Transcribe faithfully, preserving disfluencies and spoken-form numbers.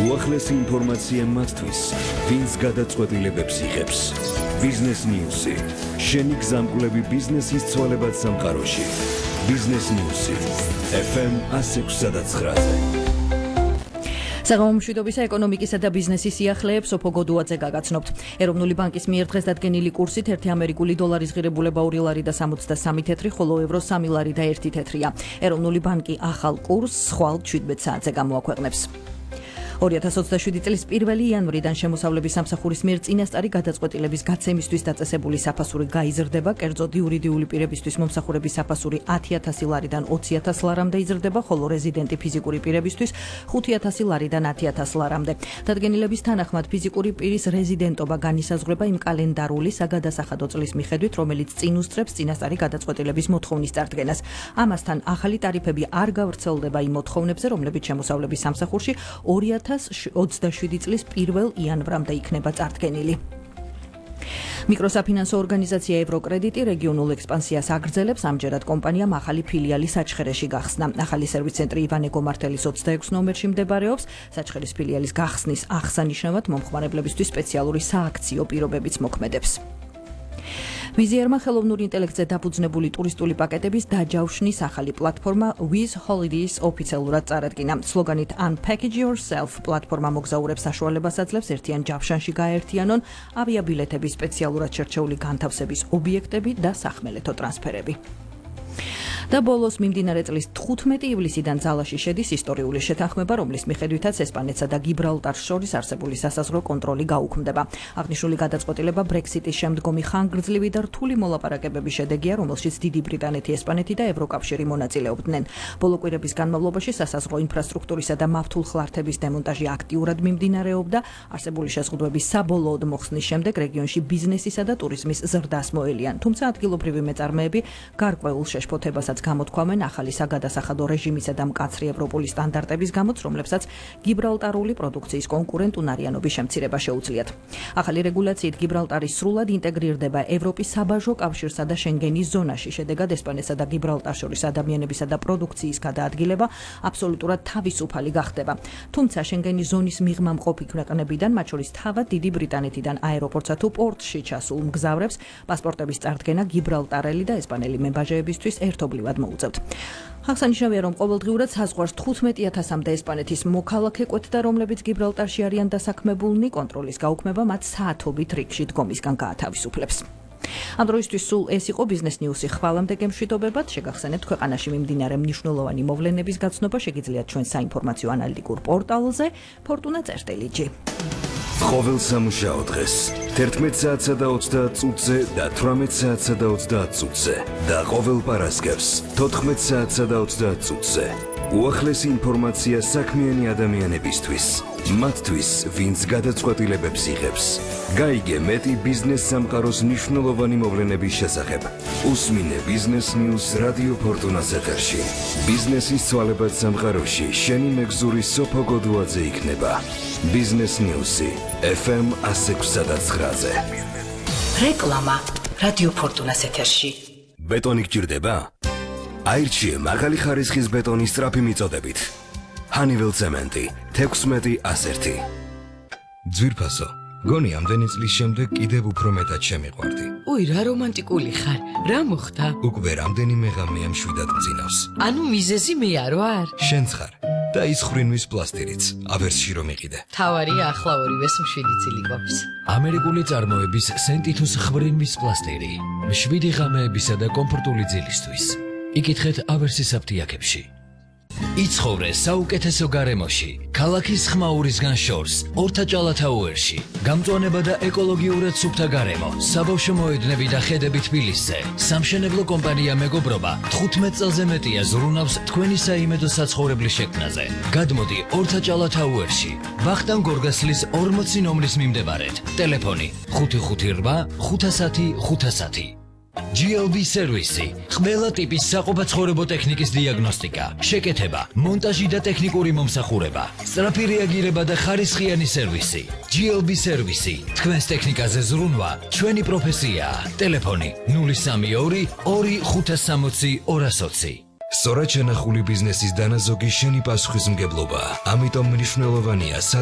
უახლესი ინფორმაცია მათთვის, ვინც გადაწყვეტილებებს იღებს. Business News-ი. შენი გზამკვლევი ბიზნესის ცვალებად სამყაროში. Business News-ი. F M one oh six point nine. საღამომშვიდობისა ეკონომიკისა და ბიზნესის სიახლეებს ოფო გოდუაძე გაგაცნობთ. ეროვნული ბანკის მიერ დღეს დადგენილი კურსით ერთი ამერიკული დოლარის ღირებულება ორი ლარი და სამოცდასამი თეთრი, ხოლო ევრო სამი ლარი და ერთი თეთრია. ეროვნული ბანკი ახალ კურსს ხვალ შვიდმეტ საათზე გამოაქვეყნებს. ორი ათას ოცდაშვიდი წლის პირველი იანვრიდან შემოსავლების სამსახურის მიერ წინასწარი გადაწყვეტილების გაცემისთვის დაწესებული საფასური გაიზრდება, კერძოდ იურიდიული პირებისთვის მომსახურების საფასური ათი ათასი ლარიდან ოცი ათას ლარამდე იზრდება, ხოლო რეზიდენტი ფიზიკური პირებისთვის ხუთი ათასი ლარიდან ათი ათას ლარამდე. დადგენილების თანახმად ფიზიკური პირის რეზიდენტობა განისაზღვრება იმ კალენდარული საგადასახადო წლის მიხედვით, რომელიც წინ უსწრებს წინასწარი გადაწყვეტილების მოთხოვნის წარდგენას. ამასთან ახალი ტარიფები არ გავრცელდება იმ მოთხოვნებზე, რომლებიც შემოსავლების სამსახურში ორი ათას ოცდაშვიდი წლის პირველ იანვრამდე იქნება წარდგენილი. მიკროსაფინანსო ორგანიზაცია ევროკრედიტი რეგიონულ ექსპანსიას აგრძელებს, ამჯერად კომპანიამ ახალი ფილიალი საჩხერეში გახსნა. ახალი სერვის ცენტრი ივანე გომართელის ოცდაექვსი ნომერში მდებარეობს. საჩხერის ფილიალის გახსნის აღსანიშნავად მომხმარებლებისთვის სპეციალური სააქციო პირობებიც მოქმედებს. ვიზიერმა ხელოვნურ ინტელექტზე დაფუძნებული ტურისტული პაკეტების დაჯავშნის ახალი პლატფორმა Wizz Holidays ოფიციალურად წარადგინა. სლოგანით Unpackage Yourself პლატფორმა მოგზაურებს საშუალებას აძლევს ერთიან ჯავშანში გაერთიანონ ავიაბილეთების სპეციალურად შერჩეული განთავსების ობიექტები და სახმელეთო ტრანსფერები. და ბოლოს მიმდინარე წლის თხუთმეტი ივლისიდან ძალაში შედის ისტორიული შეთანხმება, რომლის მიხედვითაც ესპანეთსა და გიბრალტარს შორის არსებული სასაზღვრო კონტროლი გაუქმდება. აღნიშნული გადაწყვეტილება ბრექსიტის შემდგომი ხანგრძლივი და რთული მოლაპარაკებების შედეგია, რომელშიც დიდი ბრიტანეთი, ესპანეთი და ევროკავშირი მონაწილეობდნენ. ბოლო კვირების განმავლობაში სასაზღვრო ინფრასტრუქტურისა და მავთულ ხლართების დემონტაჟი აქტიურად მიმდინარეობდა. არსებული შეზღუდვების საბოლოოდ მოხსნის შემდეგ რეგიონში ბიზნესისა და ტურიზმის ზრდას მოელიან. თუმცა ადგილობრივი მეწარმეები გარკვეულ შეშფოთებასაც გამოთქვამენ ახალი საგადასახადო რეჟიმისა და მკაცრი ევროპული სტანდარტების გამოც, რომლებსაც გიბრალტარული პროდუქციის კონკურენტუნარიანობის შემცირება შეუძლიათ. ახალი რეგულაციით გიბრალტარი სრულად ინტეგრირდება ევროპის საბაჟო კავშირსა და შენგენის ზონაში. შედეგად ესპანეთსა და გიბრალტარს შორის ადამიანებისა და პროდუქციის გადაადგილება აბსოლუტურად თავისუფალი გახდება. თუმცა შენგენის ზონის მიღმა მყოფი ქვეყნებიდან, მათ შორის თავად დიდი ბრიტანეთიდან აეროპორტსა თუ პორტში ჩასულ მგზავრებს პასპორტების წარდგენა გიბრალტარელი და ესპანელი მებაჟეებისთვის ერთობლივად მოუწევთ. აღსანიშნავია, რომ ყოველდღიურად საზღვარს თხუთმეტი ათასამდე ესპანეთის მოქალაქე კვეთდა, რომლებიც გიბრალტარში არიან დასაქმებულნი, კონტროლის გაუქმება მათ საათობით რიგში დგომისგან გაათავისუფლებს. ამ დროისთვის სულ ეს იყო Business News-ი. ხვალამდე გემშვიდობებად, შეგახსენებთ ქვეყანაში მიმდინარე მნიშვნელოვანი მოვლენების გაცნობა შეგიძლიათ ჩვენ საინფორმაციო ანალიტიკურ პორტალზე Fortuna წერტილი ჯი. ყოველ სამუშაო დღეს თერთმეტ საათსა და ოცდაათ წუთზე და თვრამეტ საათსა და ოცდაათ წუთზე და ყოველ პარასკევს თოთხმეტ საათსა და ოცდაათ წუთზე. უახლესი ინფორმაცია საქმიანი ადამიანებისთვის, მათთვის, ვინც გადაწყვეტილებებს იღებს. გაიგე მეტი ბიზნეს სამყაროს მნიშვნელოვანი მოვლენების შესახებ. უსმინე Business News რადიო ფორტუნას ეთერში. ბიზნესის ცვალებად სამყაროში შენი მეგზური სოფო გოდუაძე იქნება. Business News-ი F M one oh six point nine-ზე. რეკლამა რადიო ფორტუნას ეთერში. ბეტონი გჭირდება? აირჩიე მაღალი ხარისხის ბეტონის სწრაფი მიწოდებით. Honeywell ცემენტი თექვსმეტი ასერთი. ძვირფასო, გონი ამდენი წლის შემდეგ კიდევ უფრო მეტად შემიყვარდი. უი, რა რომანტიკული ხარ. რა მოხდა? უკვე რამდენიმე ღამეა მშვიდად მძინავს. ანუ მიზეზი მე არ ვარ? შენც ხარ. და ის ხრინვის პლასტირიც, ავერსში რომ იყიდე. თავარია ახლა ორივეს მშვიდი წილი გვაქვს. ამერიკული წარმოების სენტითუს ხრინვის პლასტირი. მშვიდი ღამეებისა და კომფორტული ძილისთვის. იკითხეთ ავერსის აფთიაქებში. იცხოვრე საუკეთესო გარემოში, ქალაქის ხმაურისგან შორს, ორთაჭალათაუერში. გამწვანება და ეკოლოგიურად სუფთა გარემო, საბავშვო მოედნები და ხედები თბილისზე. სამშენებლო კომპანია მეგობრობა თხუთმეტ წელზე მეტია ზრუნავს თქვენი საიმედო საცხოვრებლის შექმნაზე. გადმოდი ორთაჭალათაუერში, ვახტანგ გორგასლის ორმოცი ნომრის მიმდებარედ. ტელეფონი ხუთი ხუთი რვა ხუთასათი ხუთასათი. G L B სერვისი, ყველა ტიპის საყოფაცხოვრებო ტექნიკის დიაგნოსტიკა, შეკეთება, მონტაჟი და ტექნიკური მომსახურება, სწრაფი რეაგირება და ხარისხიანი სერვისი. G L B სერვისი, თქვენს ტექნიკაზე ზრუნვა, ჩვენი პროფესიაა. ტელეფონი ნული სამი ორი ორი ხუთასამოცი ორასოცი. სწორად შენახული ბიზნესის დანაზოგი შენი პასუხისმგებლობა, ამიტომ მნიშვნელოვანია